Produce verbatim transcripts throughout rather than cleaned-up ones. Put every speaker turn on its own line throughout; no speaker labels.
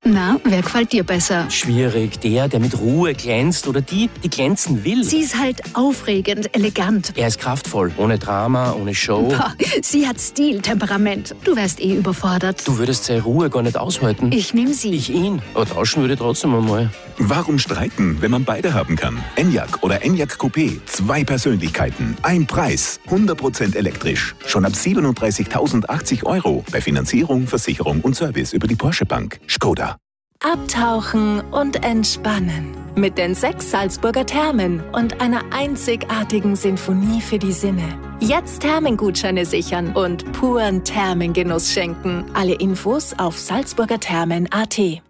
Na, wer gefällt dir besser?
Schwierig. Der, der mit Ruhe glänzt oder die, die glänzen will.
Sie ist halt aufregend, elegant.
Er ist kraftvoll. Ohne Drama, ohne Show.
Boah, sie hat Stil, Temperament. Du wärst eh überfordert.
Du würdest seine Ruhe gar nicht aushalten.
Ich nehm sie.
Ich ihn. Aber tauschen würde trotzdem einmal.
Warum streiten, wenn man beide haben kann? Enyaq oder Enyaq Coupé. Zwei Persönlichkeiten. Ein Preis. hundert Prozent elektrisch. Schon ab siebenunddreißigtausendachtzig Euro. Bei Finanzierung, Versicherung und Service über die Porsche Bank. Skoda.
Abtauchen und entspannen. Mit den sechs Salzburger Thermen und einer einzigartigen Sinfonie für die Sinne. Jetzt Thermengutscheine sichern und puren Thermengenuss schenken. Alle Infos auf salzburgerthermen punkt a t.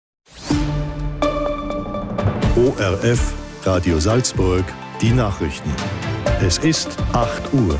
O R F, Radio Salzburg, die Nachrichten. Es ist acht Uhr.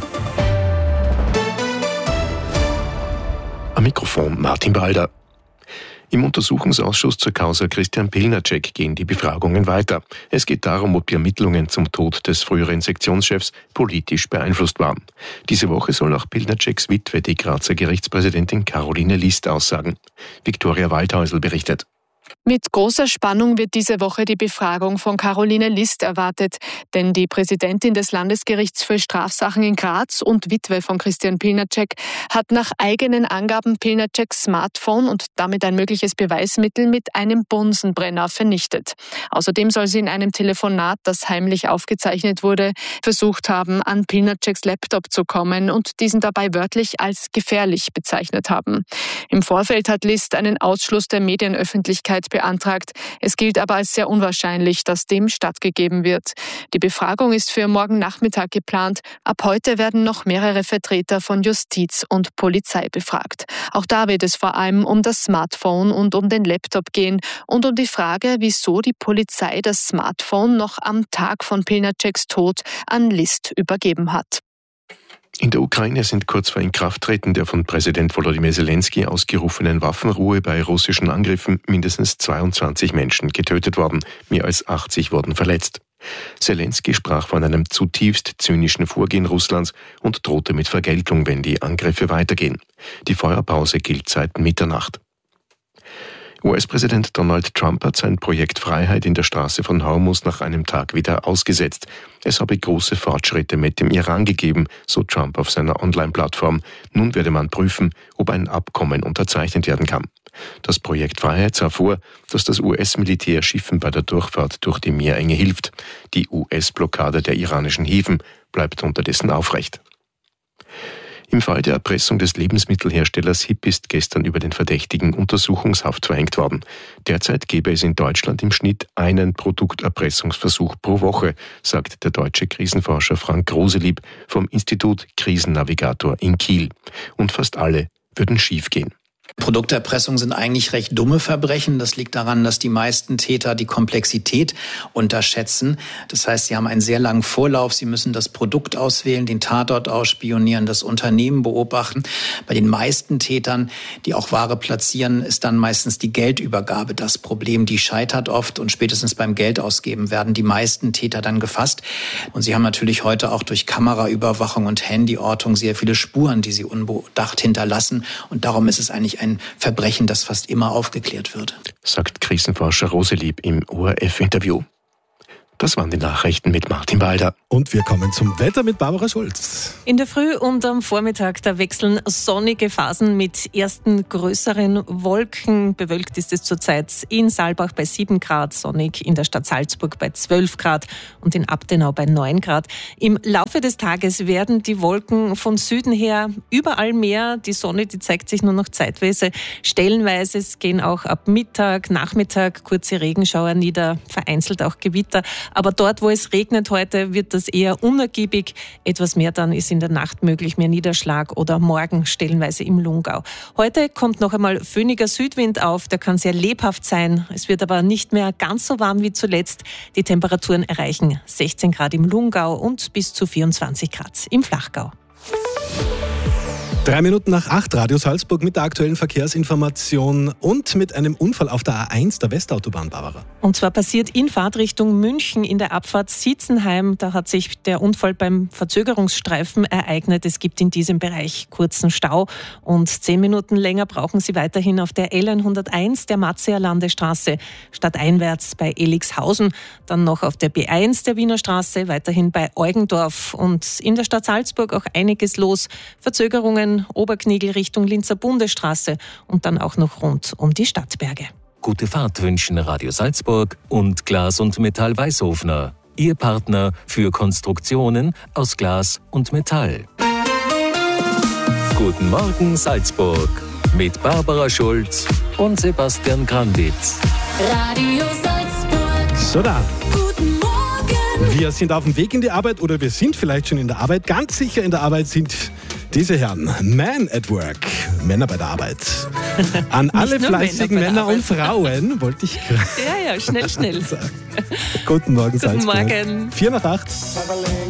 Am Mikrofon Martin Balder. Im Untersuchungsausschuss zur Causa Christian Pilnacek gehen die Befragungen weiter. Es geht darum, ob die Ermittlungen zum Tod des früheren Sektionschefs politisch beeinflusst waren. Diese Woche soll auch Pilnaceks Witwe, die Grazer Gerichtspräsidentin Caroline List, aussagen. Viktoria Waldhäusl berichtet.
Mit großer Spannung wird diese Woche die Befragung von Caroline List erwartet, denn die Präsidentin des Landesgerichts für Strafsachen in Graz und Witwe von Christian Pilnacek hat nach eigenen Angaben Pilnaceks Smartphone und damit ein mögliches Beweismittel mit einem Bunsenbrenner vernichtet. Außerdem soll sie in einem Telefonat, das heimlich aufgezeichnet wurde, versucht haben, an Pilnaceks Laptop zu kommen und diesen dabei wörtlich als gefährlich bezeichnet haben. Im Vorfeld hat List einen Ausschluss der Medienöffentlichkeit beantragt. Es gilt aber als sehr unwahrscheinlich, dass dem stattgegeben wird. Die Befragung ist für morgen Nachmittag geplant. Ab heute werden noch mehrere Vertreter von Justiz und Polizei befragt. Auch da wird es vor allem um das Smartphone und um den Laptop gehen und um die Frage, wieso die Polizei das Smartphone noch am Tag von Pilnaceks Tod an List übergeben hat.
In der Ukraine sind kurz vor Inkrafttreten der von Präsident Volodymyr Zelensky ausgerufenen Waffenruhe bei russischen Angriffen mindestens zweiundzwanzig Menschen getötet worden, mehr als achtzig wurden verletzt. Zelensky sprach von einem zutiefst zynischen Vorgehen Russlands und drohte mit Vergeltung, wenn die Angriffe weitergehen. Die Feuerpause gilt seit Mitternacht. U S-Präsident Donald Trump hat sein Projekt Freiheit in der Straße von Hormuz nach einem Tag wieder ausgesetzt. Es habe große Fortschritte mit dem Iran gegeben, so Trump auf seiner Online-Plattform. Nun werde man prüfen, ob ein Abkommen unterzeichnet werden kann. Das Projekt Freiheit sah vor, dass das U S-Militär Schiffen bei der Durchfahrt durch die Meerenge hilft. Die U S-Blockade der iranischen Häfen bleibt unterdessen aufrecht. Im Fall der Erpressung des Lebensmittelherstellers H I P ist gestern über den Verdächtigen Untersuchungshaft verhängt worden. Derzeit gebe es in Deutschland im Schnitt einen Produkterpressungsversuch pro Woche, sagt der deutsche Krisenforscher Frank Roselieb vom Institut Krisennavigator in Kiel. Und fast alle würden schiefgehen.
Produkterpressung sind eigentlich recht dumme Verbrechen. Das liegt daran, dass die meisten Täter die Komplexität unterschätzen. Das heißt, sie haben einen sehr langen Vorlauf. Sie müssen das Produkt auswählen, den Tatort ausspionieren, das Unternehmen beobachten. Bei den meisten Tätern, die auch Ware platzieren, ist dann meistens die Geldübergabe das Problem. Die scheitert oft und spätestens beim Geldausgeben werden die meisten Täter dann gefasst. Und sie haben natürlich heute auch durch Kameraüberwachung und Handyortung sehr viele Spuren, die sie unbedacht hinterlassen. Und darum ist es eigentlich ein Verbrechen, das fast immer aufgeklärt wird,
sagt Krisenforscher Roselieb im O R F-Interview. Das waren die Nachrichten mit Martin Balder.
Und wir kommen zum Wetter mit Barbara Schulz.
In der Früh und am Vormittag, da wechseln sonnige Phasen mit ersten größeren Wolken. Bewölkt ist es zurzeit in Saalbach bei sieben Grad, sonnig in der Stadt Salzburg bei zwölf Grad und in Abtenau bei neun Grad. Im Laufe des Tages werden die Wolken von Süden her überall mehr. Die Sonne, die zeigt sich nur noch zeitweise. Stellenweise es gehen auch ab Mittag, Nachmittag kurze Regenschauer nieder, vereinzelt auch Gewitter. Aber dort, wo es regnet heute, wird das eher unergiebig. Etwas mehr dann ist in der Nacht möglich, mehr Niederschlag oder morgen stellenweise im Lungau. Heute kommt noch einmal föhniger Südwind auf, der kann sehr lebhaft sein. Es wird aber nicht mehr ganz so warm wie zuletzt. Die Temperaturen erreichen sechzehn Grad im Lungau und bis zu vierundzwanzig Grad im Flachgau.
Drei Minuten nach acht, Radio Salzburg mit der aktuellen Verkehrsinformation und mit einem Unfall auf der A eins der Westautobahn, Barbara.
Und zwar passiert in Fahrtrichtung München in der Abfahrt Sitzenheim. Da hat sich der Unfall beim Verzögerungsstreifen ereignet. Es gibt in diesem Bereich kurzen Stau und zehn Minuten länger brauchen Sie weiterhin auf der L hunderteins der Matzeer Landestraße stadteinwärts bei Elixhausen. Dann noch auf der B eins der Wiener Straße, weiterhin bei Eugendorf. Und in der Stadt Salzburg auch einiges los. Verzögerungen Oberknigl Richtung Linzer Bundesstraße und dann auch noch rund um die Stadtberge.
Gute Fahrt wünschen Radio Salzburg und Glas und Metall Weißhofner. Ihr Partner für Konstruktionen aus Glas und Metall. Guten Morgen Salzburg mit Barbara Schulz und Sebastian Granditz.
Radio Salzburg.
So da.
Guten Morgen.
Wir sind auf dem Weg in die Arbeit oder wir sind vielleicht schon in der Arbeit. Ganz sicher in der Arbeit sind diese Herren. Man at Work. Männer bei der Arbeit. An alle fleißigen Männer, Männer und Frauen wollte ich gerade
Ja, ja, schnell, schnell.
sagen. Guten Morgen,
Guten
Salzburg.
Morgen.
Vier nach acht.